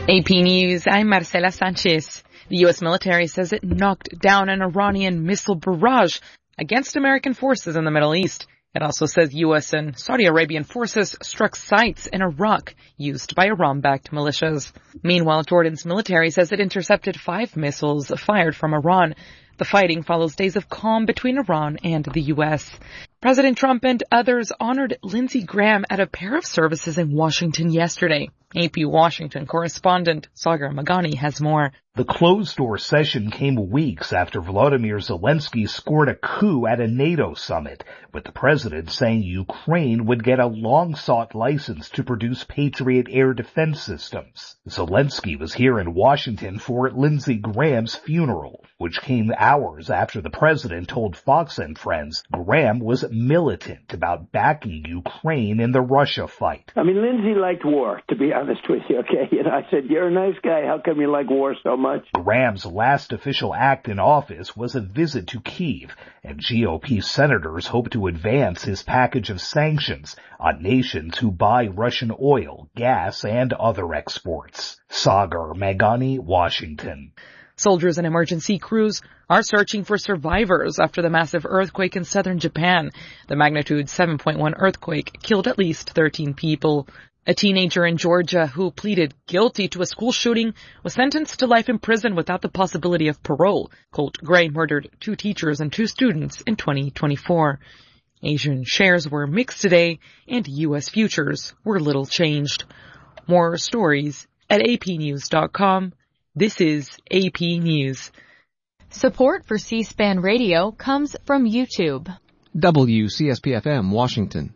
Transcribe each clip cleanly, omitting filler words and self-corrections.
AP News, I'm Marcela Sanchez. The U.S. military says it knocked down an Iranian missile barrage against American forces in the Middle East. It also says U.S. and Saudi Arabian forces struck sites in Iraq used by Iran-backed militias. Meanwhile, Jordan's military says it intercepted 5 missiles fired from Iran. The fighting follows days of calm between Iran and the U.S. President Trump and others honored Lindsey Graham at a pair of services in Washington yesterday. AP Washington correspondent Sagar Meghani has more. The closed-door session came weeks after Volodymyr Zelensky scored a coup at a NATO summit, with the president saying Ukraine would get a long-sought license to produce Patriot air defense systems. Zelensky was here in Washington for Lindsey Graham's funeral, which came hours after the president told Fox and Friends Graham was militant about backing Ukraine in the Russia fight. I mean, Lindsey liked war, to be honest with you, okay? And I said, you're a nice guy. How come you like war so much? Graham's last official act in office was a visit to Kyiv, and GOP senators hope to advance his package of sanctions on nations who buy Russian oil, gas, and other exports. Sagar Meghani, Washington. Soldiers and emergency crews are searching for survivors after the massive earthquake in southern Japan. The magnitude 7.1 earthquake killed at least 13 people. A teenager in Georgia who pleaded guilty to a school shooting was sentenced to life in prison without the possibility of parole. Colt Gray murdered 2 teachers and 2 students in 2024. Asian shares were mixed today, and U.S. futures were little changed. More stories at apnews.com. This is AP News. Support for C-SPAN Radio comes from YouTube. WCSP-FM, Washington.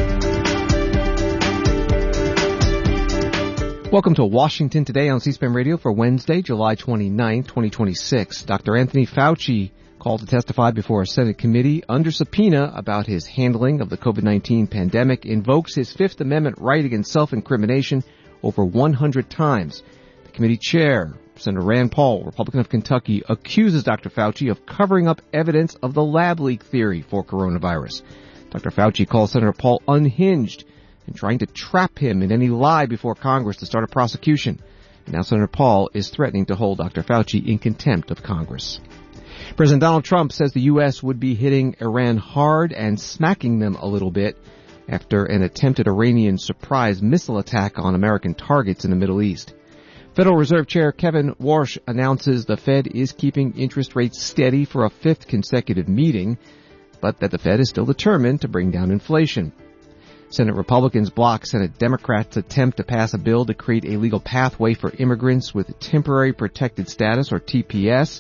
Welcome to Washington Today on C-SPAN Radio for Wednesday, July 29, 2026. Dr. Anthony Fauci called to testify before a Senate committee under subpoena about his handling of the COVID-19 pandemic, invokes his Fifth Amendment right against self-incrimination over 100 times. The committee chair, Senator Rand Paul, Republican of Kentucky, accuses Dr. Fauci of covering up evidence of the lab leak theory for coronavirus. Dr. Fauci calls Senator Paul unhinged and trying to trap him in any lie before Congress to start a prosecution. And now Senator Paul is threatening to hold Dr. Fauci in contempt of Congress. President Donald Trump says the U.S. would be hitting Iran hard and smacking them a little bit after an attempted Iranian surprise missile attack on American targets in the Middle East. Federal Reserve Chair Kevin Warsh announces the Fed is keeping interest rates steady for a 5th consecutive meeting, but that the Fed is still determined to bring down inflation. Senate Republicans block Senate Democrats' attempt to pass a bill to create a legal pathway for immigrants with temporary protected status, or TPS.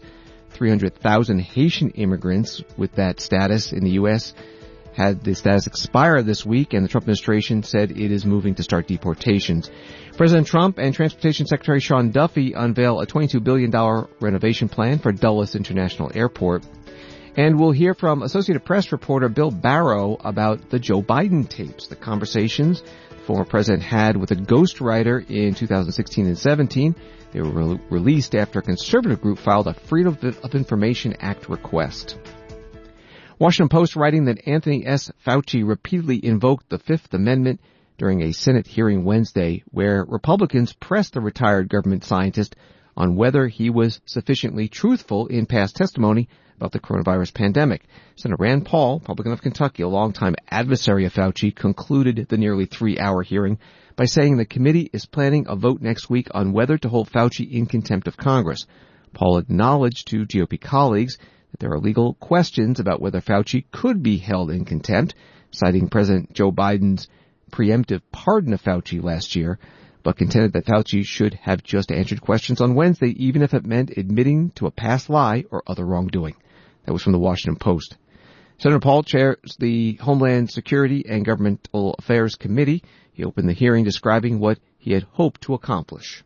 300,000 Haitian immigrants with that status in the U.S. had the status expire this week, and the Trump administration said it is moving to start deportations. President Trump and Transportation Secretary Sean Duffy unveil a $22 billion renovation plan for Dulles International Airport. And we'll hear from Associated Press reporter Bill Barrow about the Joe Biden tapes, the conversations the former president had with a ghostwriter in 2016 and 17. They were released after a conservative group filed a Freedom of Information Act request. Washington Post writing that Anthony S. Fauci repeatedly invoked the Fifth Amendment during a Senate hearing Wednesday, where Republicans pressed the retired government scientist on whether he was sufficiently truthful in past testimony about the coronavirus pandemic. Senator Rand Paul, Republican of Kentucky, a longtime adversary of Fauci, concluded the nearly 3-hour hearing by saying the committee is planning a vote next week on whether to hold Fauci in contempt of Congress. Paul acknowledged to GOP colleagues that there are legal questions about whether Fauci could be held in contempt, citing President Joe Biden's preemptive pardon of Fauci last year, but contended that Fauci should have just answered questions on Wednesday, even if it meant admitting to a past lie or other wrongdoing. That was from the Washington Post. Senator Paul chairs the Homeland Security and Governmental Affairs Committee. He opened the hearing describing what he had hoped to accomplish.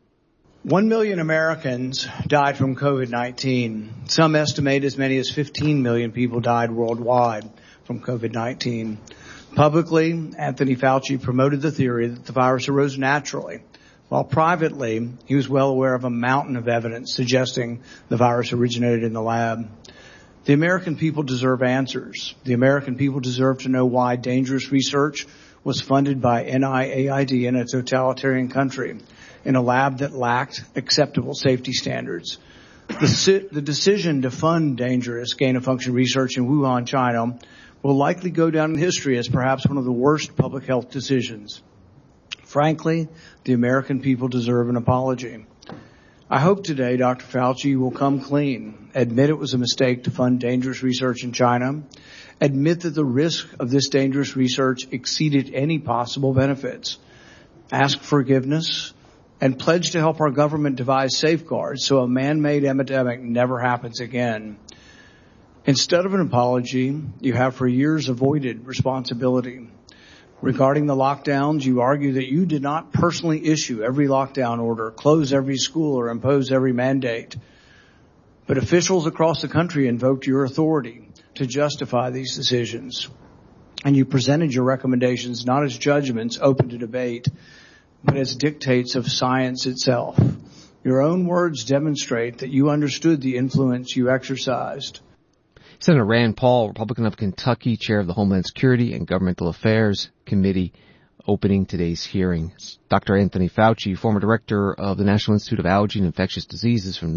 1 million Americans died from COVID-19. Some estimate as many as 15 million people died worldwide from COVID-19. Publicly, Anthony Fauci promoted the theory that the virus arose naturally, while privately, he was well aware of a mountain of evidence suggesting the virus originated in the lab. The American people deserve answers. The American people deserve to know why dangerous research was funded by NIAID in a totalitarian country in a lab that lacked acceptable safety standards. The decision to fund dangerous gain-of-function research in Wuhan, China, will likely go down in history as perhaps one of the worst public health decisions. Frankly, the American people deserve an apology. I hope today, Dr. Fauci, will come clean, admit it was a mistake to fund dangerous research in China, admit that the risk of this dangerous research exceeded any possible benefits, ask forgiveness, and pledge to help our government devise safeguards so a man-made epidemic never happens again. Instead of an apology, you have for years avoided responsibility. Regarding the lockdowns, you argue that you did not personally issue every lockdown order, close every school, or impose every mandate. But officials across the country invoked your authority to justify these decisions. And you presented your recommendations not as judgments open to debate, but as dictates of science itself. Your own words demonstrate that you understood the influence you exercised. Senator Rand Paul, Republican of Kentucky, chair of the Homeland Security and Governmental Affairs Committee, opening today's hearing. Dr. Anthony Fauci, former director of the National Institute of Allergy and Infectious Diseases from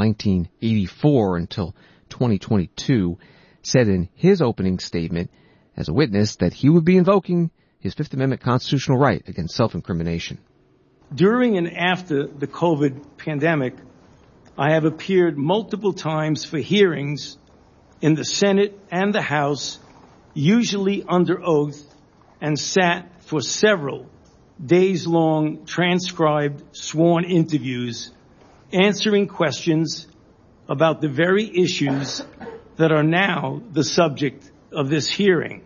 1984 until 2022, said in his opening statement as a witness that he would be invoking his Fifth Amendment constitutional right against self-incrimination. During and after the COVID pandemic, I have appeared multiple times for hearings in the Senate and the House, usually under oath, and sat for several days-long transcribed sworn interviews, answering questions about the very issues that are now the subject of this hearing.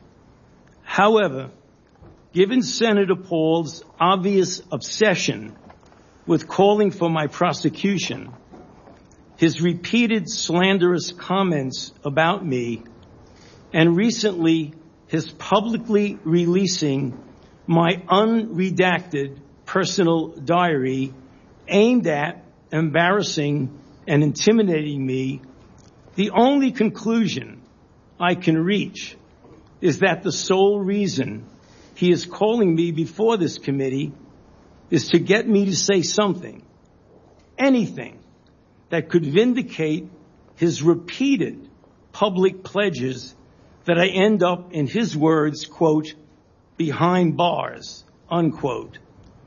However, given Senator Paul's obvious obsession with calling for my prosecution, his repeated slanderous comments about me, and recently his publicly releasing my unredacted personal diary aimed at embarrassing and intimidating me, the only conclusion I can reach is that the sole reason he is calling me before this committee is to get me to say something, anything, that could vindicate his repeated public pledges that I end up, in his words, quote, behind bars, unquote.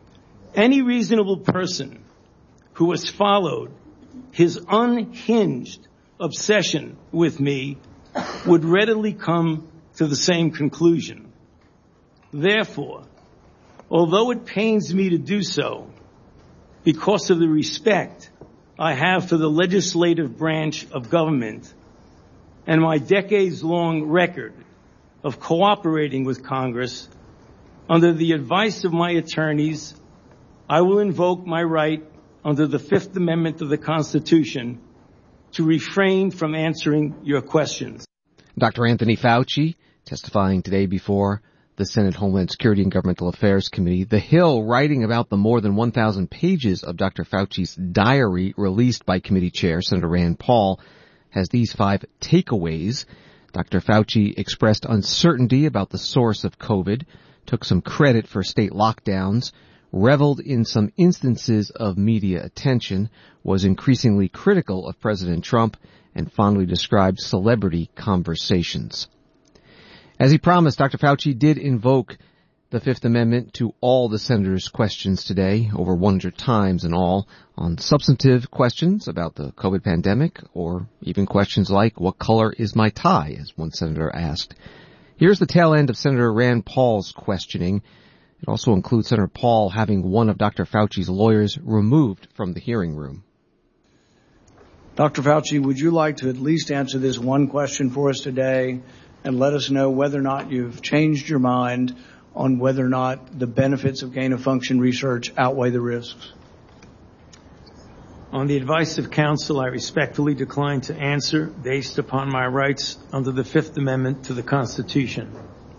Any reasonable person who has followed his unhinged obsession with me would readily come to the same conclusion. Therefore, although it pains me to do so, because of the respect I have for the legislative branch of government and my decades-long record of cooperating with Congress, under the advice of my attorneys, I will invoke my right under the Fifth Amendment of the Constitution to refrain from answering your questions. Dr. Anthony Fauci, testifying today before the Senate Homeland Security and Governmental Affairs Committee. The Hill, writing about the more than 1,000 pages of Dr. Fauci's diary released by committee chair Senator Rand Paul, has these 5 takeaways. Dr. Fauci expressed uncertainty about the source of COVID, took some credit for state lockdowns, reveled in some instances of media attention, was increasingly critical of President Trump, and fondly described celebrity conversations. As he promised, Dr. Fauci did invoke the Fifth Amendment to all the senators' questions today, over 100 times in all, on substantive questions about the COVID pandemic, or even questions like, what color is my tie, as one senator asked. Here's the tail end of Senator Rand Paul's questioning. It also includes Senator Paul having one of Dr. Fauci's lawyers removed from the hearing room. Dr. Fauci, would you like to at least answer this one question for us today and let us know whether or not you've changed your mind on whether or not the benefits of gain-of-function research outweigh the risks? On the advice of counsel, I respectfully decline to answer based upon my rights under the Fifth Amendment to the Constitution.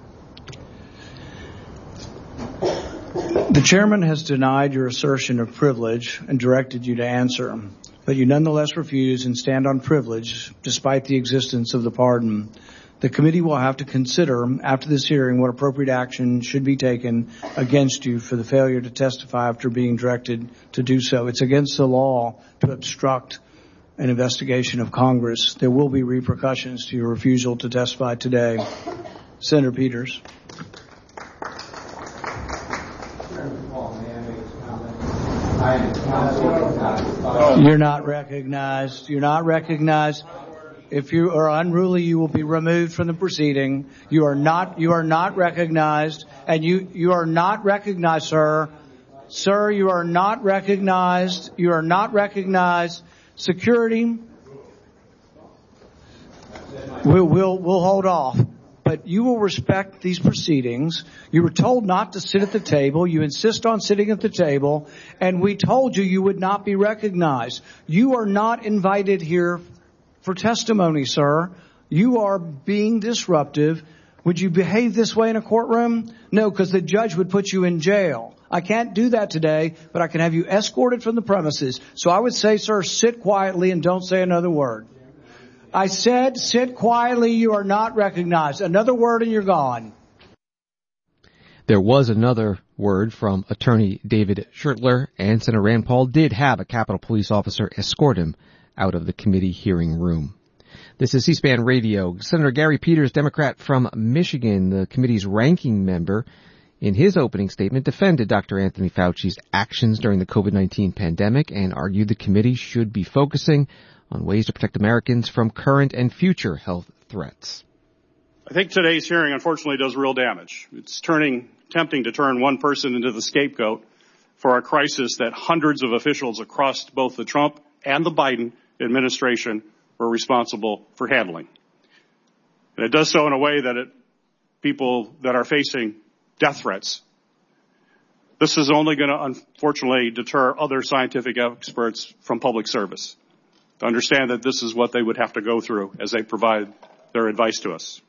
The chairman has denied your assertion of privilege and directed you to answer, but you nonetheless refuse and stand on privilege despite the existence of the pardon. The committee will have to consider after this hearing what appropriate action should be taken against you for the failure to testify after being directed to do so. It's against the law to obstruct an investigation of Congress. There will be repercussions to your refusal to testify today. Senator Peters. You're not recognized. You're not recognized. If you are unruly, you will be removed from the proceeding. You are not recognized, and you are not recognized, sir. Sir, you are not recognized. You are not recognized. Security. We'll hold off. But you will respect these proceedings. You were told not to sit at the table. You insist on sitting at the table. And we told you you would not be recognized. You are not invited here for testimony, sir. You are being disruptive. Would you behave this way in a courtroom? No, because the judge would put you in jail. I can't do that today, but I can have you escorted from the premises. So I would say, sir, sit quietly and don't say another word. I said, sit quietly. You are not recognized. Another word and you're gone. There was another word from Attorney David Schertler, and Senator Rand Paul did have a Capitol Police officer escort him out of the committee hearing room. This is C-SPAN Radio. Senator Gary Peters, Democrat from Michigan, the committee's ranking member, in his opening statement defended Dr. Anthony Fauci's actions during the COVID-19 pandemic and argued the committee should be focusing on ways to protect Americans from current and future health threats. I think today's hearing, unfortunately, does real damage. It's tempting to turn one person into the scapegoat for a crisis that hundreds of officials across both the Trump and the Biden administration were responsible for handling. And it does so in a way that people that are facing death threats. This is only going to, unfortunately, deter other scientific experts from public service to understand that this is what they would have to go through as they provide their advice to us.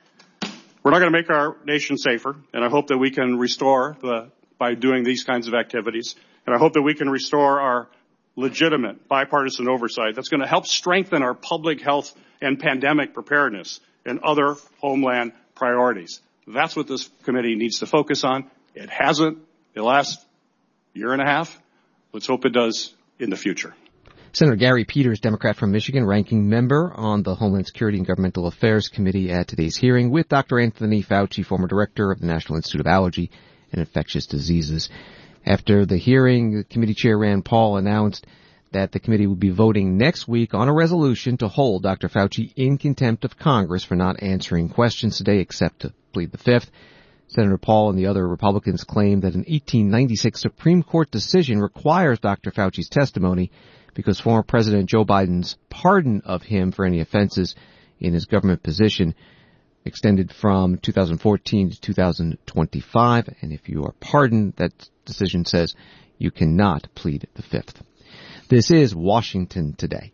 We're not going to make our nation safer, and I hope that we can restore by doing these kinds of activities, and I hope that we can restore our legitimate bipartisan oversight that's going to help strengthen our public health and pandemic preparedness and other homeland priorities. That's what this committee needs to focus on. It hasn't the last year and a half. Let's hope it does in the future. Senator Gary Peters, Democrat from Michigan, ranking member on the Homeland Security and Governmental Affairs Committee at today's hearing with Dr. Anthony Fauci, former director of the National Institute of Allergy and Infectious Diseases. After the hearing, the committee chair Rand Paul announced that the committee will be voting next week on a resolution to hold Dr. Fauci in contempt of Congress for not answering questions today except to plead the Fifth. Senator Paul and the other Republicans claim that an 1896 Supreme Court decision requires Dr. Fauci's testimony because former President Joe Biden's pardon of him for any offenses in his government position extended from 2014 to 2025, and if you are pardoned, that decision says you cannot plead the Fifth. This is Washington Today.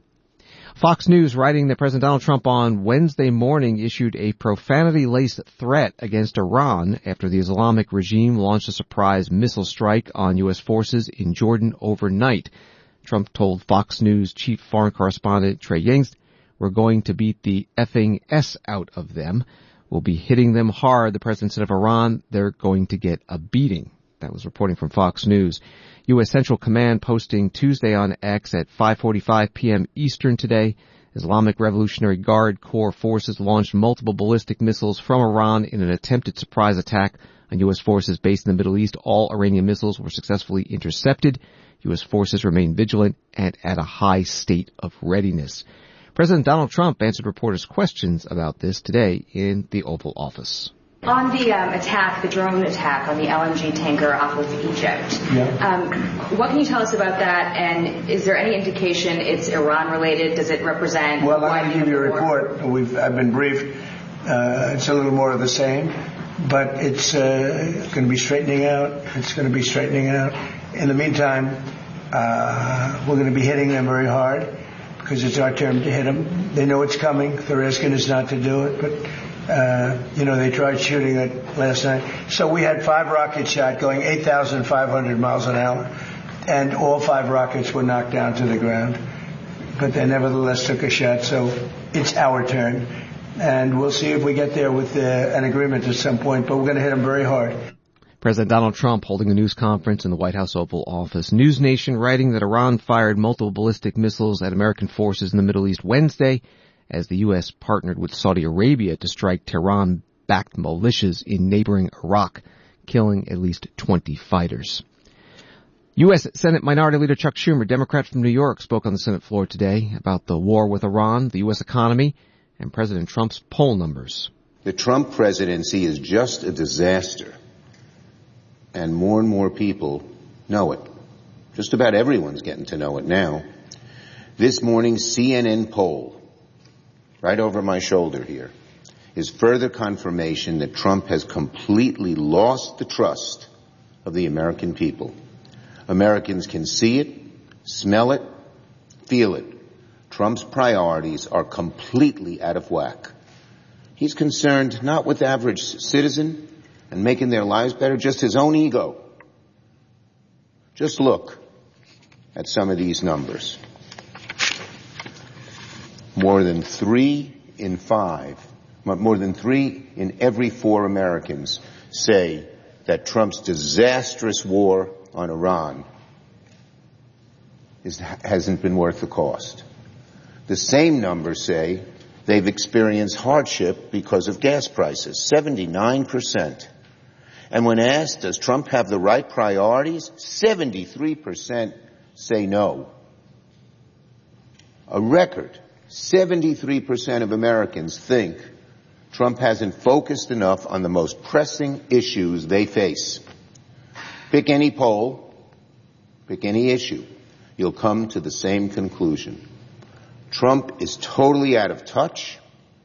Fox News, writing that President Donald Trump on Wednesday morning issued a profanity-laced threat against Iran after the Islamic regime launched a surprise missile strike on U.S. forces in Jordan overnight. Trump told Fox News chief foreign correspondent Trey Yingst, "We're going to beat the effing S out of them. We'll be hitting them hard." The president said of Iran, they're going to get a beating. That was reporting from Fox News. U.S. Central Command posting Tuesday on X at 5:45 p.m. Eastern today. Islamic Revolutionary Guard Corps forces launched multiple ballistic missiles from Iran in an attempted surprise attack on U.S. forces based in the Middle East. All Iranian missiles were successfully intercepted. U.S. forces remain vigilant and at a high state of readiness. President Donald Trump answered reporters' questions about this today in the Oval Office. On the attack, the drone attack on the LNG tanker off of Egypt, what can you tell us about that, and is there any indication it's Iran-related? Does it represent... Well, I'm going to give you a report. I've been briefed. It's a little more of the same, but it's going to be straightening out. It's going to be straightening out. In the meantime, we're going to be hitting them very hard because it's our turn to hit them. They know it's coming. They're asking us not to do it, but... they tried shooting it last night. So we had 5 rockets shot going 8,500 miles an hour, and all 5 rockets were knocked down to the ground. But they nevertheless took a shot, so it's our turn. and we'll see if we get there with an agreement at some point, but we're going to hit them very hard. President Donald Trump holding a news conference in the White House Oval Office. News Nation writing that Iran fired multiple ballistic missiles at American forces in the Middle East Wednesday as the U.S. partnered with Saudi Arabia to strike Tehran-backed militias in neighboring Iraq, killing at least 20 fighters. U.S. Senate Minority Leader Chuck Schumer, Democrat from New York, spoke on the Senate floor today about the war with Iran, the U.S. economy, and President Trump's poll numbers. The Trump presidency is just a disaster. And more people know it. Just about everyone's getting to know it now. This morning's CNN poll, right over my shoulder here, is further confirmation that Trump has completely lost the trust of the American people. Americans can see it, smell it, feel it. Trump's priorities are completely out of whack. He's concerned not with the average citizen and making their lives better, just his own ego. Just look at some of these numbers. More than 3 in every 4 Americans say that Trump's disastrous war on Iran hasn't been worth the cost. The same numbers say they've experienced hardship because of gas prices, 79%. And when asked, does Trump have the right priorities, 73% say no. A record, 73% of Americans think Trump hasn't focused enough on the most pressing issues they face. Pick any poll, pick any issue, you'll come to the same conclusion. Trump is totally out of touch.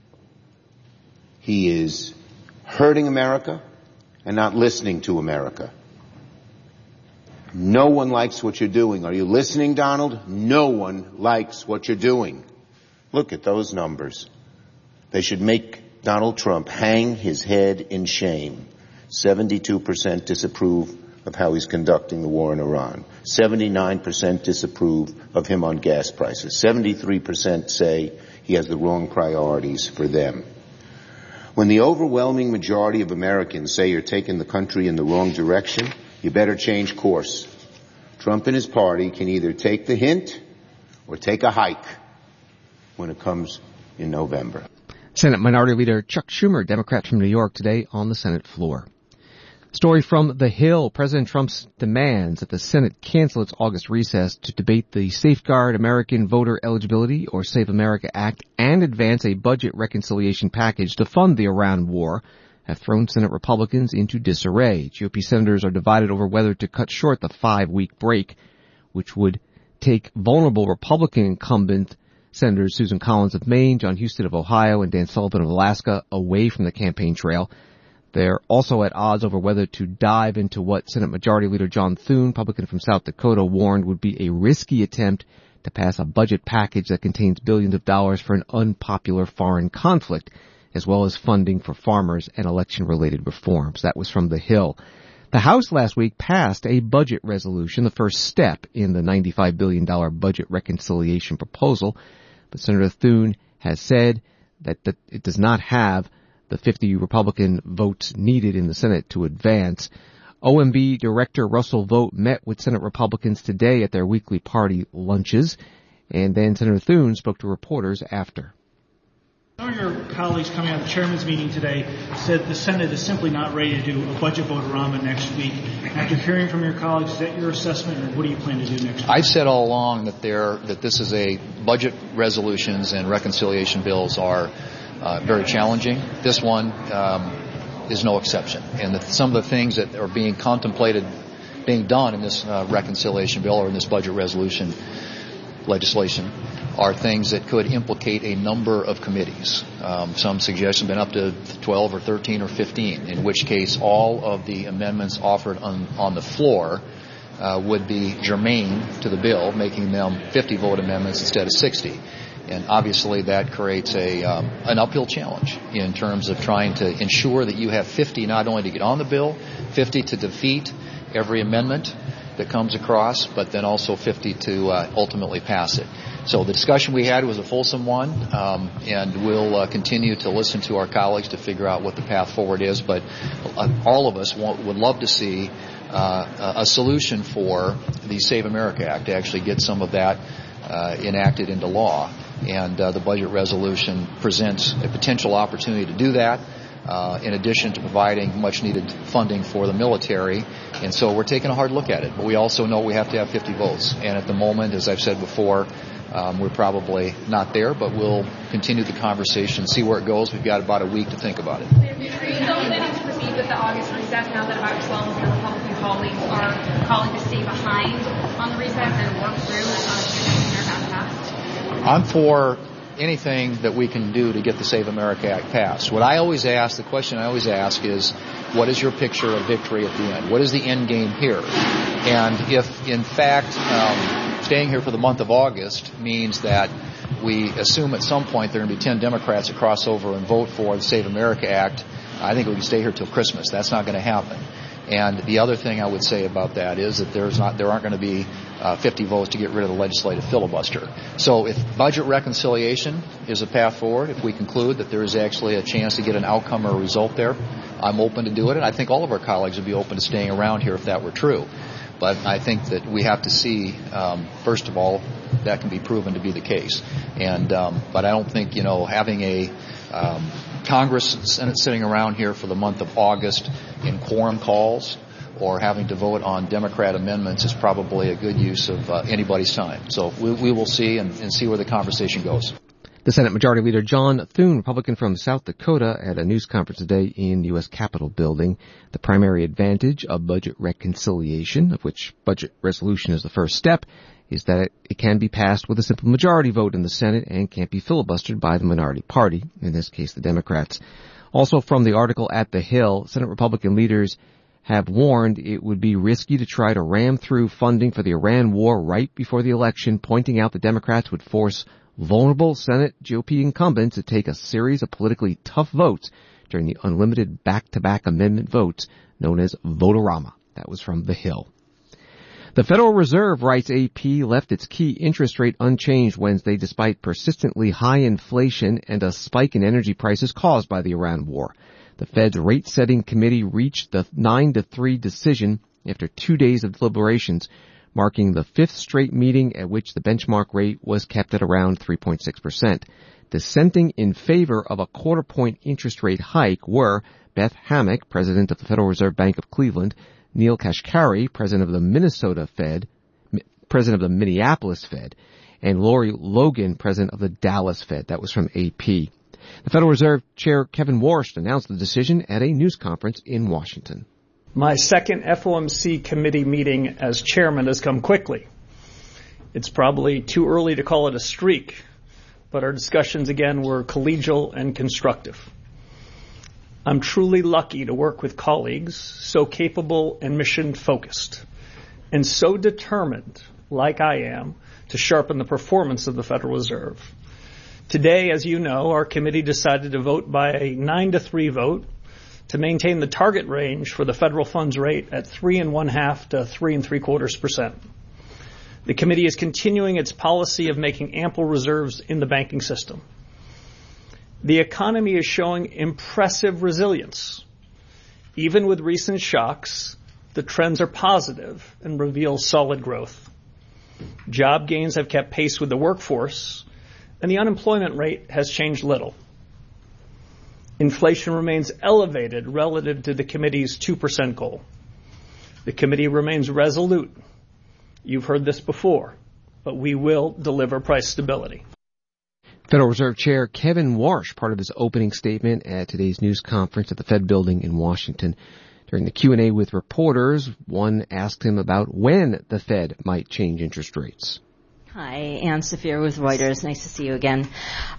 He is hurting America and not listening to America. No one likes what you're doing. Are you listening, Donald? No one likes what you're doing. Look at those numbers. They should make Donald Trump hang his head in shame. 72% disapprove of how he's conducting the war in Iran. 79% disapprove of him on gas prices. 73% say he has the wrong priorities for them. When the overwhelming majority of Americans say you're taking the country in the wrong direction, you better change course. Trump and his party can either take the hint or take a hike when it comes in November. Senate Minority Leader Chuck Schumer, Democrat from New York, today on the Senate floor. Story from The Hill. President Trump's demands that the Senate cancel its August recess to debate the Safeguard American Voter Eligibility, or Save America Act, and advance a budget reconciliation package to fund the Iran war have thrown Senate Republicans into disarray. GOP senators are divided over whether to cut short the 5-week break, which would take vulnerable Republican incumbent Senators Susan Collins of Maine, John Husted of Ohio, and Dan Sullivan of Alaska away from the campaign trail. They're also at odds over whether to dive into what Senate Majority Leader John Thune, Republican from South Dakota, warned would be a risky attempt to pass a budget package that contains billions of dollars for an unpopular foreign conflict, as well as funding for farmers and election-related reforms. That was from The Hill. The House last week passed a budget resolution, the first step in the $95 billion budget reconciliation proposal, but Senator Thune has said that it does not have the 50 Republican votes needed in the Senate to advance. OMB Director Russell Vought met with Senate Republicans today at their weekly party lunches, and then Senator Thune spoke to reporters after. Some of your colleagues coming out of the chairman's meeting today said the Senate is simply not ready to do a budget vote-a-rama next week. After hearing from your colleagues, is that your assessment, or what do you plan to do next week? I've said all along that this is a budget resolutions and reconciliation bills are very challenging. This one is no exception. And that some of the things that are being contemplated being done in this reconciliation bill or in this budget resolution legislation are things that could implicate a number of committees. Some suggestions have been up to 12 or 13 or 15, in which case all of the amendments offered on the floor would be germane to the bill, making them 50-vote amendments instead of 60. And obviously that creates an uphill challenge in terms of trying to ensure that you have 50 not only to get on the bill, 50 to defeat every amendment, that comes across, but then also 50 to ultimately pass it. So the discussion we had was a fulsome one, and we'll continue to listen to our colleagues to figure out what the path forward is. But all of us would love to see a solution for the Save America Act to actually get some of that enacted into law. And the budget resolution presents a potential opportunity to do that, in addition to providing much-needed funding for the military. And so we're taking a hard look at it. But we also know we have to have 50 votes. And at the moment, as I've said before, we're probably not there, but we'll continue the conversation, see where it goes. We've got about a week to think about it. Are you still planning to proceed with the August recess now that about 12 of your Republican colleagues are calling to stay behind on the recess and work through their passed? I'm for anything that we can do to get the Save America Act passed. The question I always ask is, what is your picture of victory at the end? What is the end game here? And if, in fact, staying here for the month of August means that we assume at some point there are going to be 10 Democrats that cross over and vote for the Save America Act, I think we can stay here till Christmas. That's not going to happen. And the other thing I would say about that is that there aren't going to be 50 votes to get rid of the legislative filibuster. So if budget reconciliation is a path forward, if we conclude that there is actually a chance to get an outcome or a result there, I'm open to do it. And I think all of our colleagues would be open to staying around here if that were true. But I think that we have to see, first of all, that can be proven to be the case. And but I don't think, having a Congress and Senate sitting around here for the month of August in quorum calls or having to vote on Democrat amendments is probably a good use of anybody's time. So we will see and see where the conversation goes. The Senate Majority Leader John Thune, Republican from South Dakota, at a news conference today in the U.S. Capitol building. The primary advantage of budget reconciliation, of which budget resolution is the first step, is that it can be passed with a simple majority vote in the Senate and can't be filibustered by the minority party, in this case the Democrats. Also from the article at The Hill, Senate Republican leaders have warned it would be risky to try to ram through funding for the Iran war right before the election, pointing out the Democrats would force vulnerable Senate GOP incumbents to take a series of politically tough votes during the unlimited back-to-back amendment votes known as vote-a-rama. That was from The Hill. The Federal Reserve, writes AP, left its key interest rate unchanged Wednesday despite persistently high inflation and a spike in energy prices caused by the Iran war. The Fed's rate-setting committee reached the 9-3 decision after 2 days of deliberations, marking the fifth straight meeting at which the benchmark rate was kept at around 3.6%. Dissenting in favor of a quarter-point interest rate hike were Beth Hammack, president of the Federal Reserve Bank of Cleveland, Neil Kashkari, president of the Minneapolis Fed, and Lori Logan, president of the Dallas Fed. That was from AP. The Federal Reserve Chair Kevin Warsh announced the decision at a news conference in Washington. My second FOMC committee meeting as chairman has come quickly. It's probably too early to call it a streak, but our discussions again were collegial and constructive. I'm truly lucky to work with colleagues so capable and mission-focused, and so determined, like I am, to sharpen the performance of the Federal Reserve. Today, as you know, our committee decided to vote by a 9-3 vote to maintain the target range for the federal funds rate at 3.5% to 3.75%. The committee is continuing its policy of making ample reserves in the banking system. The economy is showing impressive resilience. Even with recent shocks, the trends are positive and reveal solid growth. Job gains have kept pace with the workforce, and the unemployment rate has changed little. Inflation remains elevated relative to the committee's 2% goal. The committee remains resolute. You've heard this before, but we will deliver price stability. Federal Reserve Chair Kevin Warsh, part of his opening statement at today's news conference at the Fed building in Washington. During the Q&A with reporters, one asked him about when the Fed might change interest rates. Hi, Ann Saphir with Reuters. Nice to see you again.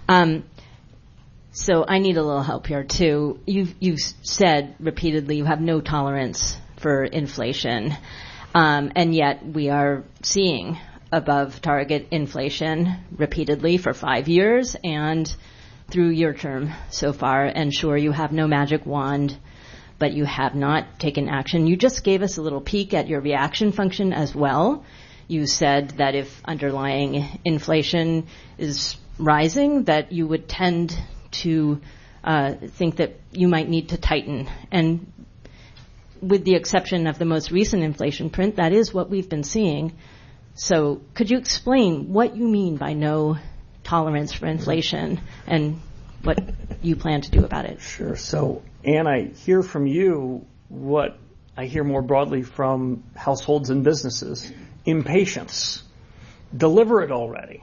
So I need a little help here too. You've said repeatedly you have no tolerance for inflation, and yet we are seeing above target inflation repeatedly for 5 years and through your term so far. And sure, you have no magic wand, but you have not taken action. You just gave us a little peek at your reaction function as well. You said that if underlying inflation is rising, that you would tend to think that you might need to tighten. And with the exception of the most recent inflation print, that is what we've been seeing. So could you explain what you mean by no tolerance for inflation and what you plan to do about it? Sure. So, Ann, I hear from you what I hear more broadly from households and businesses. Impatience. Deliver it already.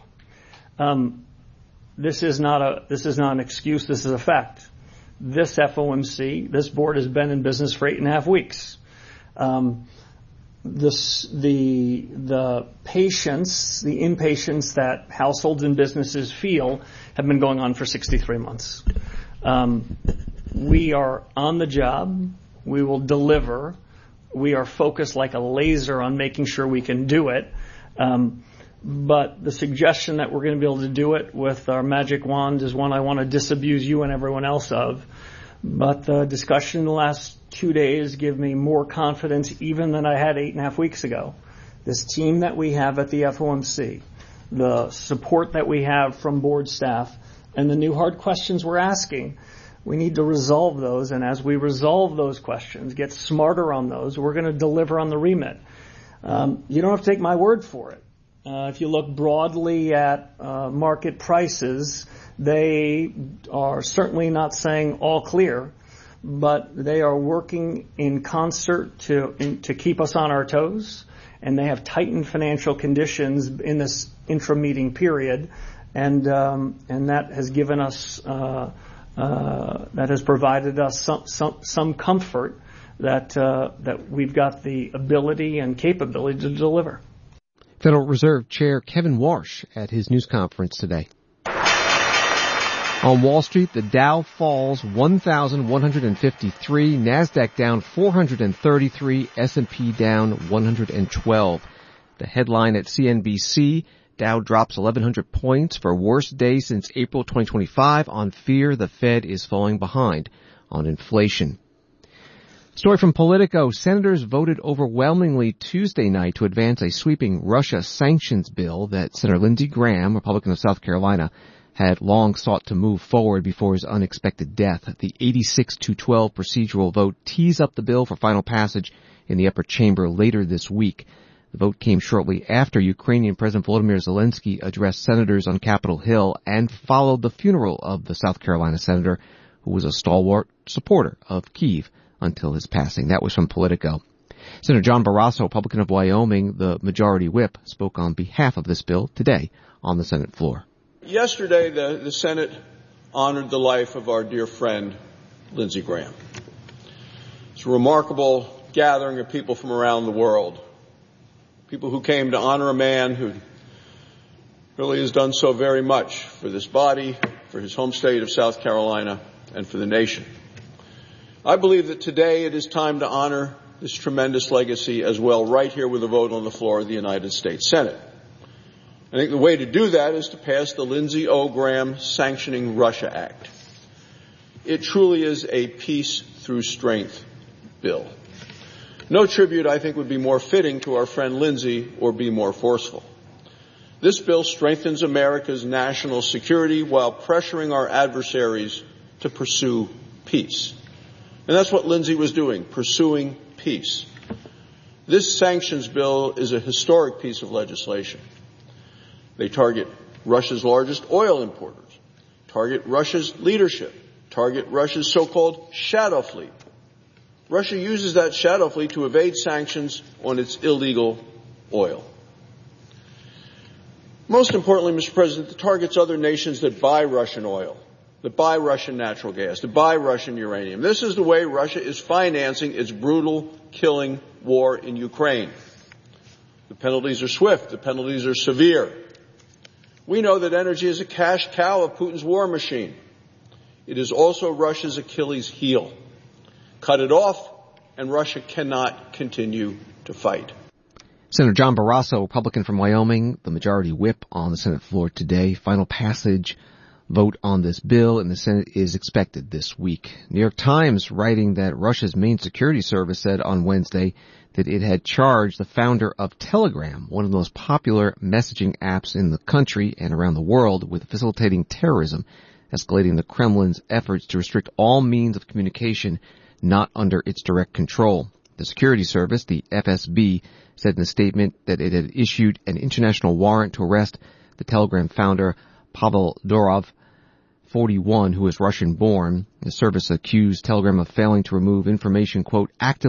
This is not an excuse. This is a fact. This FOMC, this board has been in business for 8.5 weeks. The patience, the impatience that households and businesses feel have been going on for 63 months. We are on the job. We will deliver. We are focused like a laser on making sure we can do it. But the suggestion that we're going to be able to do it with our magic wand is one I want to disabuse you and everyone else of. But the discussion in the last 2 days give me more confidence even than I had 8.5 weeks ago. This team that we have at the FOMC, the support that we have from board staff, and the new hard questions we're asking, we need to resolve those. And as we resolve those questions, get smarter on those, we're going to deliver on the remit. You don't have to take my word for it. If you look broadly at market prices, they are certainly not saying all clear, but they are working in concert to keep us on our toes, and they have tightened financial conditions in this intra-meeting period, and that has given us that has provided us some comfort that we've got the ability and capability to deliver. Federal Reserve Chair Kevin Warsh at his news conference today. On Wall Street, the Dow falls 1,153, NASDAQ down 433, S&P down 112. The headline at CNBC, Dow drops 1,100 points for worst day since April 2025 on fear the Fed is falling behind on inflation. Story from Politico. Senators voted overwhelmingly Tuesday night to advance a sweeping Russia sanctions bill that Senator Lindsey Graham, Republican of South Carolina, had long sought to move forward before his unexpected death. The 86-12 procedural vote tees up the bill for final passage in the upper chamber later this week. The vote came shortly after Ukrainian President Volodymyr Zelensky addressed senators on Capitol Hill and followed the funeral of the South Carolina senator, who was a stalwart supporter of Kyiv until his passing. That was from Politico. Senator John Barrasso, Republican of Wyoming, the majority whip, spoke on behalf of this bill today on the Senate floor. Yesterday, the Senate honored the life of our dear friend, Lindsey Graham. It's a remarkable gathering of people from around the world, people who came to honor a man who really has done so very much for this body, for his home state of South Carolina, and for the nation. I believe that today it is time to honor this tremendous legacy as well, right here with a vote on the floor of the United States Senate. I think the way to do that is to pass the Lindsey O. Graham Sanctioning Russia Act. It truly is a peace through strength bill. No tribute, I think, would be more fitting to our friend Lindsey or be more forceful. This bill strengthens America's national security while pressuring our adversaries to pursue peace. And that's what Lindsey was doing, pursuing peace. This sanctions bill is a historic piece of legislation. They target Russia's largest oil importers, target Russia's leadership, target Russia's so-called shadow fleet. Russia uses that shadow fleet to evade sanctions on its illegal oil. Most importantly, Mr. President, it targets other nations that buy Russian oil, that buy Russian natural gas, that buy Russian uranium. This is the way Russia is financing its brutal, killing war in Ukraine. The penalties are swift. The penalties are severe. We know that energy is a cash cow of Putin's war machine. It is also Russia's Achilles heel. Cut it off, and Russia cannot continue to fight. Senator John Barrasso, Republican from Wyoming, the majority whip on the Senate floor today. Final passage vote on this bill in the Senate is expected this week. New York Times writing that Russia's main security service said on Wednesday that it had charged the founder of Telegram, one of the most popular messaging apps in the country and around the world, with facilitating terrorism, escalating the Kremlin's efforts to restrict all means of communication not under its direct control. The security service, the FSB, said in a statement that it had issued an international warrant to arrest the Telegram founder, Pavel Durov, 41, who is Russian-born. The service accused Telegram of failing to remove information, quote, actively